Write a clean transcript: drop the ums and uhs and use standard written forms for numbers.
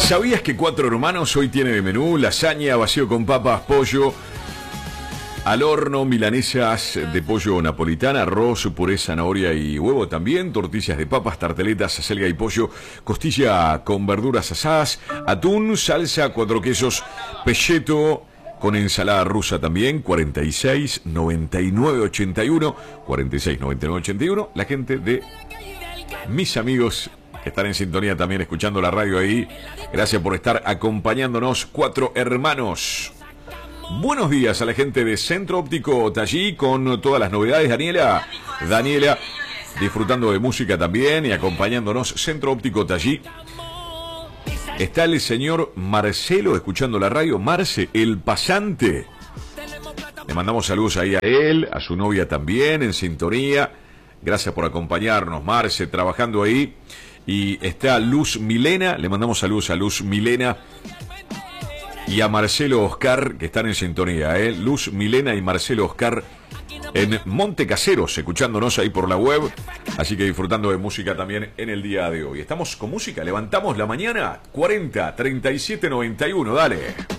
¿Sabías que Cuatro Hermanos hoy tiene de menú lasaña, vacío con papas, pollo al horno, milanesas de pollo napolitana, arroz, puré, zanahoria y huevo también, tortillas de papas, tarteletas, acelga y pollo, costilla con verduras asadas, atún, salsa, 4 quesos, pelleto con ensalada rusa también, 46 99 81, 46 99 81. La gente de mis amigos que están en sintonía también escuchando la radio ahí, gracias por estar acompañándonos, Cuatro Hermanos. Buenos días a la gente de Centro Óptico Tallí con todas las novedades. Daniela, disfrutando de música también y acompañándonos. Centro Óptico Tallí. Está el señor Marcelo escuchando la radio. Marce, el pasante. Le mandamos saludos ahí a él, a su novia también en sintonía. Gracias por acompañarnos, Marce, trabajando ahí. Y está Luz Milena. Le mandamos saludos a Luz Milena y a Marcelo Oscar, que están en sintonía, Luz Milena y Marcelo Oscar en Monte Caseros, escuchándonos ahí por la web. Así que disfrutando de música también en el día de hoy. Estamos con música, levantamos la mañana, 40 37 91, dale.